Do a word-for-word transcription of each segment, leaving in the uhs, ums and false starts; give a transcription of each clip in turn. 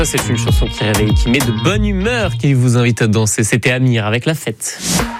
C'est une chanson qui réveille, qui met de bonne humeur, qui vous invite à danser. C'était Amir avec La Fête.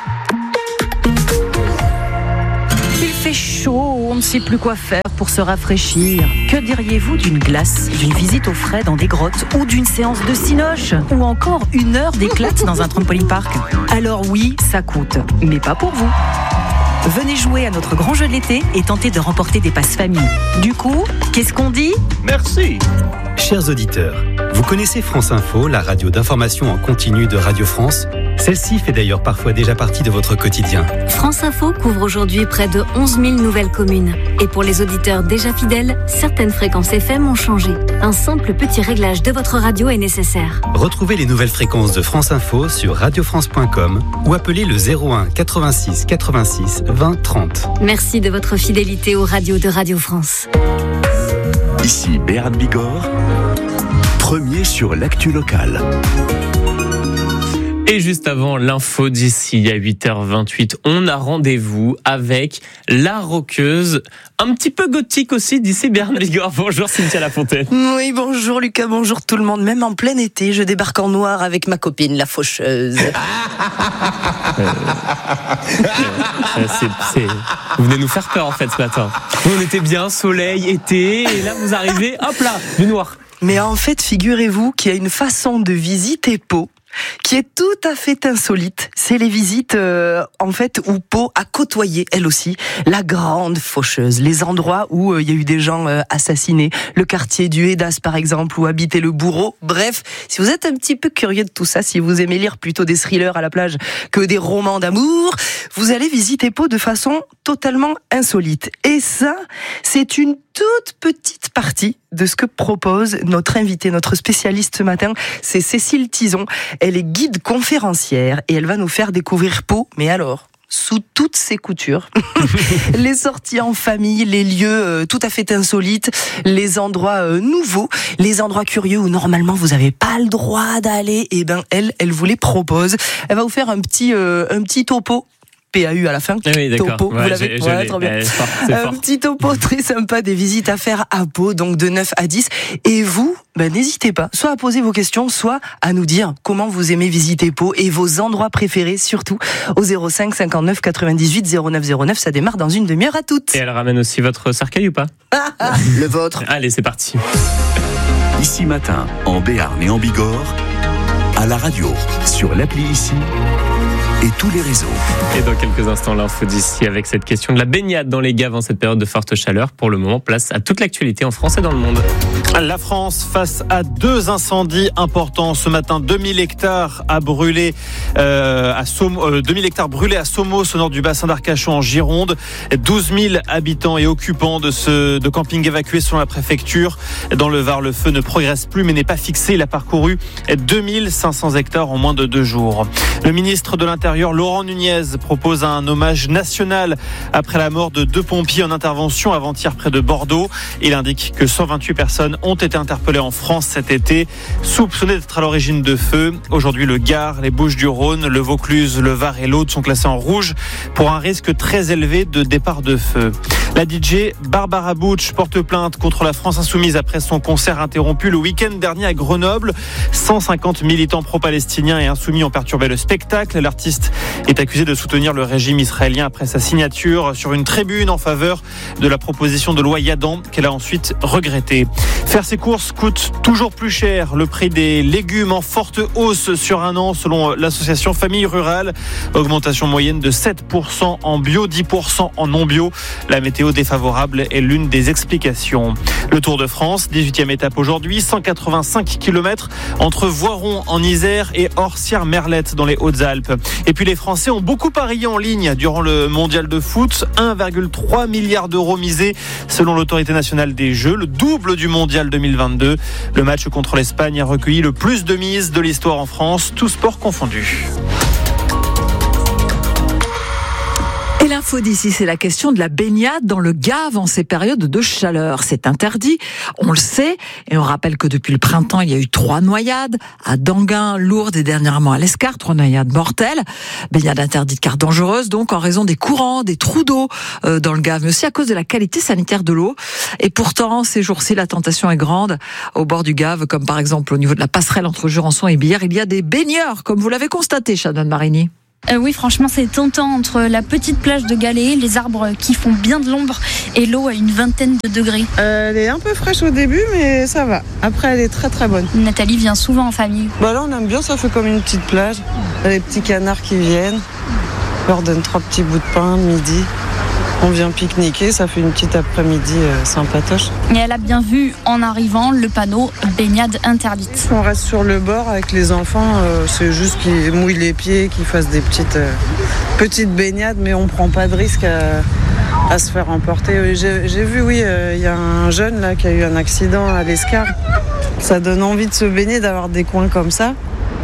Il fait chaud, on ne sait plus quoi faire pour se rafraîchir. Que diriez-vous d'une glace, d'une visite au frais dans des grottes ou d'une séance de cinoche ou encore une heure d'éclate dans un trampoline park? Alors oui, ça coûte, mais pas pour vous. Venez jouer à notre grand jeu de l'été et tenter de remporter des passes famille. Du coup, qu'est-ce qu'on dit? Merci. Chers auditeurs, vous connaissez France Info, la radio d'information en continu de Radio France? Celle-ci fait d'ailleurs parfois déjà partie de votre quotidien. France Info couvre aujourd'hui près de onze mille nouvelles communes. Et pour les auditeurs déjà fidèles, certaines fréquences F M ont changé. Un simple petit réglage de votre radio est nécessaire. Retrouvez les nouvelles fréquences de France Info sur radio france point com ou appelez le zéro un quatre-vingt-six quatre-vingt-six vingt trente. Merci de votre fidélité aux radios de Radio France. Ici Béarn Bigorre, premier sur l'actu locale. Et juste avant l'info d'ici à huit heures vingt-huit, on a rendez-vous avec la rockeuse, un petit peu gothique aussi, d'ici Béarn Bigorre. Bonjour Cynthia Lafontaine. Oui, bonjour Lucas, bonjour tout le monde. Même en plein été, je débarque en noir avec ma copine, la faucheuse. euh, euh, c'est, c'est... Vous venez nous faire peur en fait ce matin. Nous, on était bien, soleil, été, et là vous arrivez, hop là, du noir. Mais en fait, figurez-vous qu'il y a une façon de visiter Pau qui est tout à fait insolite. C'est les visites euh, en fait où Pau a côtoyé elle aussi la grande faucheuse, les endroits où il euh, y a eu des gens euh, assassinés, le quartier du Hédas par exemple où habitait le bourreau. Bref, si vous êtes un petit peu curieux de tout ça, si vous aimez lire plutôt des thrillers à la plage que des romans d'amour, vous allez visiter Pau de façon totalement insolite. Et ça, c'est une toute petite partie de ce que propose notre invitée, notre spécialiste ce matin, c'est Cécile Tison. Elle est guide conférencière et elle va nous faire découvrir Pau, mais alors, sous toutes ses coutures. Les sorties en famille, les lieux euh, tout à fait insolites, les endroits euh, nouveaux, les endroits curieux où normalement vous n'avez pas le droit d'aller, et ben elle, elle vous les propose. Elle va vous faire un petit, euh, un petit topo. P A U à la fin. Oui, d'accord. Topo, ouais, vous l'avez je, je ouais, l'ai. trop bien. Ouais, c'est fort, c'est un fort. petit topo très sympa des visites à faire à Pau, donc de neuf à dix. Et vous, ben, n'hésitez pas, soit à poser vos questions, soit à nous dire comment vous aimez visiter Pau et vos endroits préférés, surtout au zéro cinq cinquante-neuf quatre-vingt-dix-huit zéro neuf zéro neuf. Ça démarre dans une demi-heure à toutes. Et elle ramène aussi votre cercueil ou pas? Le vôtre. Allez, c'est parti. Ici Matin, en Béarn et en Bigorre, à la radio, sur l'appli Ici et tous les réseaux. Et dans quelques instants, l'info d'ici avec cette question de la baignade dans les gaves en cette période de forte chaleur. Pour le moment, place à toute l'actualité en France et dans le monde. La France face à deux incendies importants ce matin. deux mille hectares à brûler euh, à Som- euh, deux mille hectares brûlés à Somos au nord du bassin d'Arcachon en Gironde. douze mille habitants et occupants de ce de camping évacués selon la préfecture. Dans le Var, le feu ne progresse plus mais n'est pas fixé. Il a parcouru deux mille cinq cents hectares en moins de deux jours. Le ministre de l'Intérieur Laurent Nunez propose un hommage national après la mort de deux pompiers en intervention avant-hier près de Bordeaux. Il indique que cent vingt-huit personnes ont été interpellées en France cet été, soupçonnées d'être à l'origine de feux. Aujourd'hui, le Gard, les Bouches-du-Rhône, le Vaucluse, le Var et l'Aude sont classés en rouge pour un risque très élevé de départ de feu. La D J Barbara Butch porte plainte contre la France Insoumise après son concert interrompu le week-end dernier à Grenoble. cent cinquante militants pro-palestiniens et insoumis ont perturbé le spectacle. L'artiste est accusé de soutenir le régime israélien après sa signature sur une tribune en faveur de la proposition de loi Yadan qu'elle a ensuite regrettée. Faire ses courses coûte toujours plus cher. Le prix des légumes en forte hausse sur un an selon l'association Famille Rurale. Augmentation moyenne de sept pour cent en bio, dix pour cent en non bio. La météo défavorable est l'une des explications. Le Tour de France, dix-huitième étape aujourd'hui, cent quatre-vingt-cinq kilomètres entre Voiron en Isère et Orsières-Merlette dans les Hautes-Alpes. Et puis les Français ont beaucoup parié en ligne durant le mondial de foot. un virgule trois milliard d'euros misés selon l'autorité nationale des Jeux, le double du mondial deux mille vingt-deux. Le match contre l'Espagne a recueilli le plus de mises de l'histoire en France, tous sports confondus. Et l'info d'ici, c'est la question de la baignade dans le Gave en ces périodes de chaleur. C'est interdit, on le sait, et on rappelle que depuis le printemps, il y a eu trois noyades, à Danguin, Lourdes et dernièrement à l'Escar, trois noyades mortelles. Baignade interdite car dangereuse, donc en raison des courants, des trous d'eau euh, dans le Gave, mais aussi à cause de la qualité sanitaire de l'eau. Et pourtant, ces jours-ci, la tentation est grande au bord du Gave, comme par exemple au niveau de la passerelle entre Jurançon et Billère. Il y a des baigneurs, comme vous l'avez constaté, Shannon Marini. Euh, oui, franchement, c'est tentant entre la petite plage de Galets, les arbres qui font bien de l'ombre et l'eau à une vingtaine de degrés. Euh, elle est un peu fraîche au début, mais ça va. Après, elle est très très bonne. Nathalie vient souvent en famille. Bah là, on aime bien, ça fait comme une petite plage. Il y a les petits canards qui viennent. On leur donne trois petits bouts de pain midi. On vient pique-niquer, ça fait une petite après-midi euh, sympatoche. Et elle a bien vu en arrivant le panneau baignade interdite. On reste sur le bord avec les enfants, euh, c'est juste qu'ils mouillent les pieds, qu'ils fassent des petites, euh, petites baignades, mais on prend pas de risque à, à se faire emporter. J'ai, j'ai vu, oui, il euh, y a un jeune là qui a eu un accident à l'Escar. Ça donne envie de se baigner, d'avoir des coins comme ça,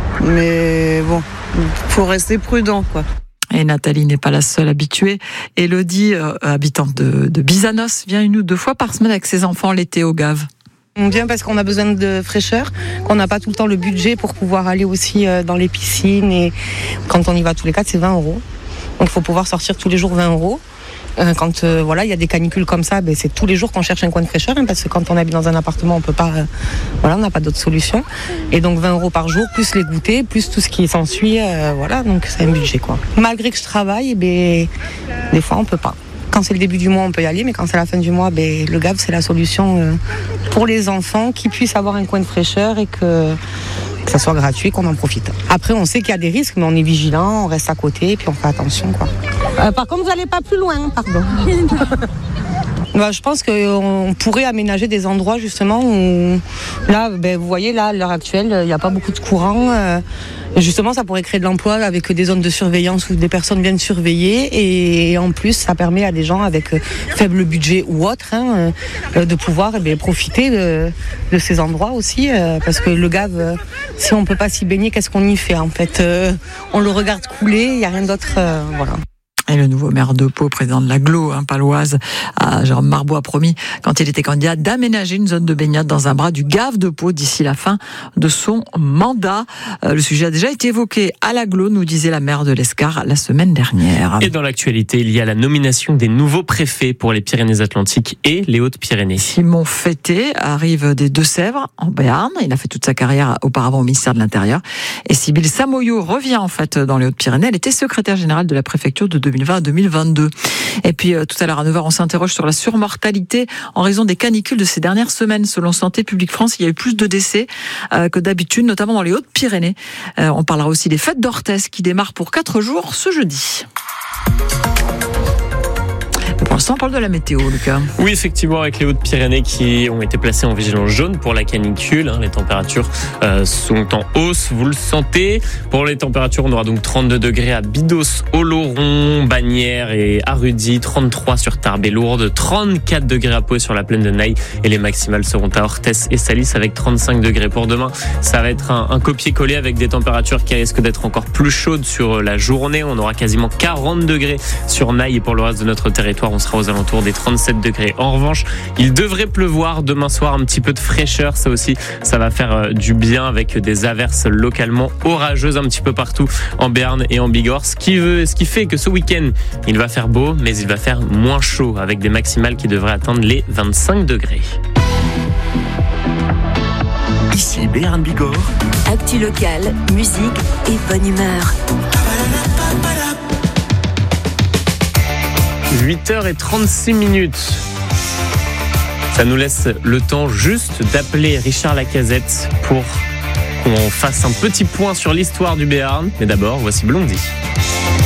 mais bon, faut rester prudent, quoi. Et Nathalie n'est pas la seule habituée. Élodie, euh, habitante de, de Bizanos, vient une ou deux fois par semaine avec ses enfants l'été au Gave. On vient parce qu'on a besoin de fraîcheur, qu'on n'a pas tout le temps le budget pour pouvoir aller aussi dans les piscines. Et quand on y va tous les quatre, c'est vingt euros. Donc il faut pouvoir sortir tous les jours vingt euros. Quand euh, voilà, il y a des canicules comme ça, ben, c'est tous les jours qu'on cherche un coin de fraîcheur, hein, parce que quand on habite dans un appartement, on peut pas, euh, voilà, on n'a pas d'autre solution. Et donc vingt euros par jour, plus les goûters, plus tout ce qui s'ensuit, euh, voilà, donc c'est un budget, quoi. Malgré que je travaille, ben, des fois on peut pas. Quand c'est le début du mois, on peut y aller, mais quand c'est la fin du mois, ben, le Gave, c'est la solution euh, pour les enfants, qui puissent avoir un coin de fraîcheur et que, que ça soit gratuit, qu'on en profite. Après, on sait qu'il y a des risques, mais on est vigilant, on reste à côté, et puis on fait attention, quoi. Euh, par contre, vous n'allez pas plus loin, pardon. Bah, je pense qu'on pourrait aménager des endroits justement où, là, ben, vous voyez, là, à l'heure actuelle, il n'y a pas beaucoup de courant. Euh, justement, ça pourrait créer de l'emploi avec des zones de surveillance où des personnes viennent surveiller. Et en plus, ça permet à des gens avec faible budget ou autre, hein, euh, de pouvoir eh bien, profiter de, de ces endroits aussi. Euh, parce que le Gave, euh, si on ne peut pas s'y baigner, qu'est-ce qu'on y fait en fait euh, On le regarde couler, il n'y a rien d'autre. Euh, voilà. Et le nouveau maire de Pau, président de l'Agglo, hein, paloise, Jérôme Marbeau a promis, quand il était candidat, d'aménager une zone de baignade dans un bras du Gave de Pau d'ici la fin de son mandat. Euh, le sujet a déjà été évoqué à l'Agglo, nous disait la maire de l'Escar la semaine dernière. Et dans l'actualité, il y a la nomination des nouveaux préfets pour les Pyrénées-Atlantiques et les Hautes-Pyrénées. Simon Fété arrive des Deux-Sèvres, en Béarn. Il a fait toute sa carrière auparavant au ministère de l'Intérieur. Et Sybille Samoyo revient en fait dans les Hautes-Pyrénées. Elle était secrétaire générale de la préfecture de deux mille vingt à deux mille vingt-deux. Et puis euh, tout à l'heure à neuf heures, on s'interroge sur la surmortalité en raison des canicules de ces dernières semaines. Selon Santé publique France, il y a eu plus de décès euh, que d'habitude, notamment dans les Hautes-Pyrénées. Euh, on parlera aussi des fêtes d'Orthès qui démarrent pour quatre jours ce jeudi. Pour l'instant, on parle de la météo, Lucas. Oui, effectivement, avec les Hautes-Pyrénées qui ont été placées en vigilance jaune pour la canicule. Hein, les températures euh, sont en hausse, vous le sentez. Pour les températures, on aura donc trente-deux degrés à Bidos, Oloron, Bagnères et Arudy, trente-trois sur Tarbes et Lourdes, trente-quatre degrés à Pau sur la plaine de Naï. Et les maximales seront à Orthès et Salis avec trente-cinq degrés. Pour demain, ça va être un, un copier-coller avec des températures qui risquent d'être encore plus chaudes sur la journée. On aura quasiment quarante degrés sur Naï et pour le reste de notre territoire, on sera aux alentours des trente-sept degrés. En revanche, il devrait pleuvoir demain soir, un petit peu de fraîcheur, ça aussi, ça va faire du bien avec des averses localement orageuses un petit peu partout en Béarn et en Bigorre, ce qui, veut, ce qui fait que ce week-end, il va faire beau, mais il va faire moins chaud avec des maximales qui devraient atteindre les vingt-cinq degrés. Ici Béarn Bigorre. Actu local, musique et bonne humeur. huit heures trente-six minutes. Ça nous laisse le temps juste d'appeler Richard Lacazette pour qu'on fasse un petit point sur l'histoire du Béarn. Mais d'abord, voici Blondie.